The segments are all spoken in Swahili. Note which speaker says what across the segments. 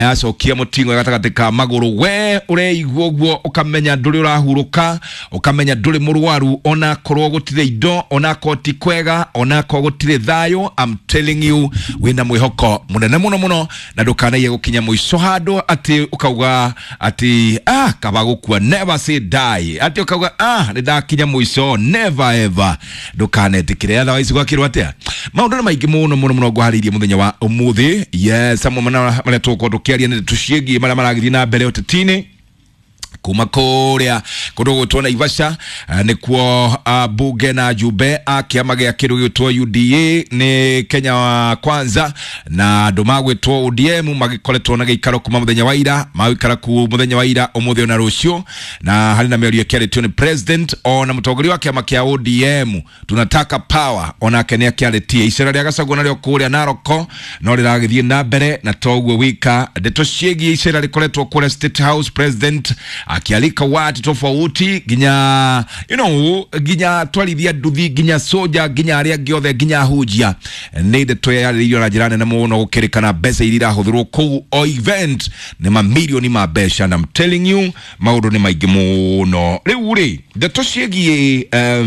Speaker 1: acokia mutingo gatagati ka maguru we ureigwo guo ukamenya nduri urahuruka ukamenya nduri murwaru ona korwo gutire indo ona koti kwega ona ko gutire thayo. I'm telling you wina mwihoko munene muno na ndukanaye gukinya muico hando ati ukauga ati kabagukua never say die ati ukauga nidakinya muico never ever ndukanetikire otherwise gwakirwa atia maundu ni maingi muno gwaharirie muthenya wa umuthi. Yes, amwe mana tuko tukiaria ni tushiegi mara maragithii na mbere utetini kuma korea kudogo tuona Ivasha ni kuo Buge na Jube kiama gya kiru gitwa UDA ni Kenya wa Kwanza na domagwe to ODM magikoletwo na gikaro kuma muthenya wa ira magikara ku muthenya wa ira umuthi na rucio na hali na merio kiari tuni president ona mutogori wa kiama kya ODM tunataka power ona kenya kiari tie icera ria Gacagua na rio kuria Naroko no riragithie na mbere na togwe wika ndeto ciegi icera rikoletwo kuria State House president akialika watu tofauti ginya ginya twalithia nduthi ginya soja ginya aria giothe ginya hujia ni ndeto ya rio na jirani na muno gukirikana besa irira huthirwo ku o event ni mamilioni ma besha and I'm telling you maundu ni maingi muno riu ri ndeto ciegie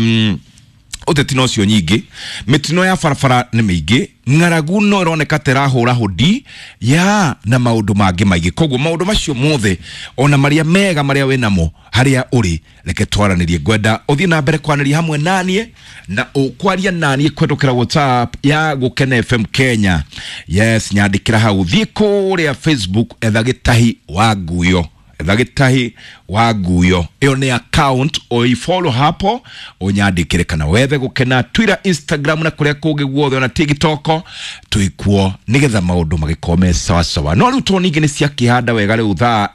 Speaker 1: uteti no cio nyingi mitino ya farafara ni mingi ngaragu no ironeka terahura hodi ya na maundu mangi maingi koguo maundu macio mothe ona maria mega maria wenamo haria uri reke twaranirie gwenda uthii na mbere kwaniria hamwe nanie na ukwaria nanie kwendukira WhatsApp ya Gukena FM Kenya. Yes, nyandikira hau thii kuria Facebook ethagitahi wa guyo Dhagitahi waguyo iyo ni account o follow hapo onyandikire kana wethe Gukena Twitter, Instagram na kuria kuge guothe na TikTok tuikuo nigetha maundu magikome sawa no riu toningi ni cia kihanda wega riu thaa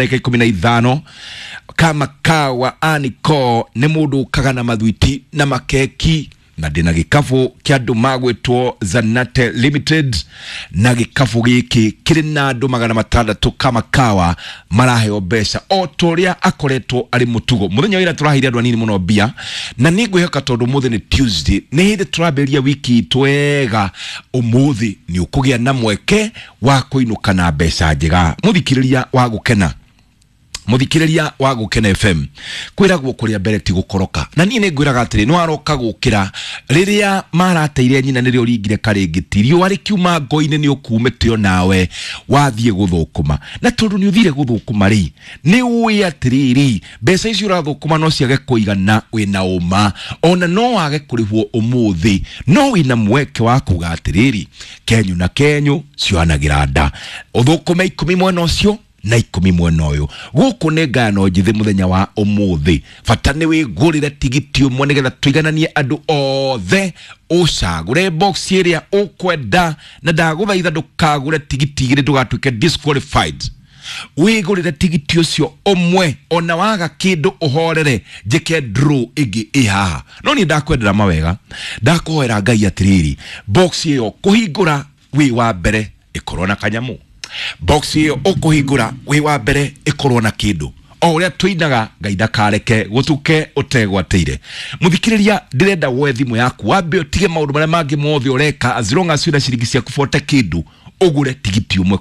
Speaker 1: 4:15 kama kawa aniko ni mundu kagana mathwiti na makeki na dina gikafu kia dumagwetwo Zanate Limited na gikafu giki kiri na andu 600 kama kawa maraheo besha o toria akoretwo ari mutugo muthenya wira turahiria andu anini muno bia na ningwihoka tondu muthi ni Tuesday ni hindi turaberia wiki twega umuthi ni ukugia na mweke wa kuinuka na besha njega muthikiriria wa Gukena muthikiriria wa Gukena FM kwiragwo kuria mbere ti gukoroka na nie ngwiraga atiri no aroka gukira riria marateire nyina nirio ringire karengitirio wari kiuma ngoine ni ukumete nawe wathie guthukuma na tondu ni uthire guthukuma ri ni uyi atiriri mbeca icio urathukuma no ciage kuigana wina uma ona no wage kurihwo umuthi no wina mweke wa kuga atiriri Kenyu na Kenyu cianagira nda uthukume 10 mwena ucio na 10 mwena uyu guku ne ngano njithi muthenya wa umuthi fata ni wigurire tigiti umwe nigetha tuigananie andu othe ucagure box area ukwenda na ndaguthaitha ndukagure tigiti igiri ndugatuike disqualified wigurire tigiti ucio umwe ona waga kindu uhorere njike draw igi ihaha no ni ndakwendera mawega ndakuhoera Ngai atiriri box iyo kuhingura wi wa mbere ikorwo na kanyamu box iyo ukuhingura wi wa mbere ikorwo na kindu o uria tuinaga Ngai ndakareke gutuke utegwateire muthikiriria ndirenda we thimu yaku wambe utige maundu maria mangi mothe ureka as long as wina ciringi cia kufote kindu ugure tigiti umwe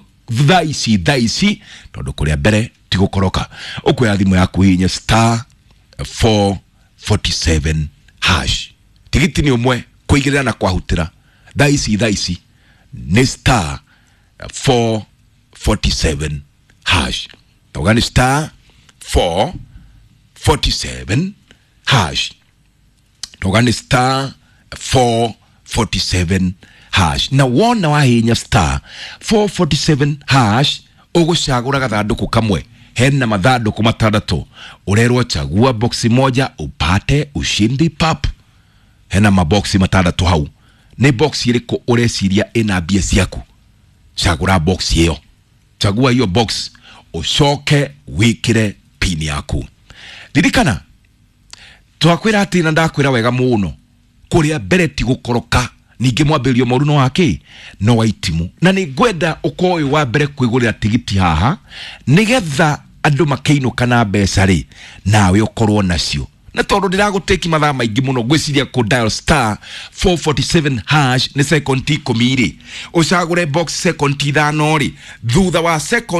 Speaker 1: thaici tondu kuria mbere tigukoroka ukwe thimu yaku hinya *447# tigiti ni umwe kuigirira na kwahutira thaici ni *447# togani *447# togani *447# na wona wahinya *447# ugucagura gathanduku kamwe hena mathanduku 6 urerwo chagua boxi moja upate ushindi pap hena maboxi 6 hau ni box iriko ureciria ina bia ciaku chagura box hiyo chagua hiyo box ucoke wikire pin yaku dirikana twakwira ati na ndakwira wega muno kuria mbere ti gukoroka ninge mwambirio moruno wake no waitimu na ni gwenda ukoyo wa mbere kwigurira tigiti haha nigetha andu makeinuka na mbeca ri nawe ukorwo nacio na tondu ndiraguteki mathaa maingi muno gwiciria ku dial star 447 hash ni second 10 ri ucagure box second 5 ri thutha wa second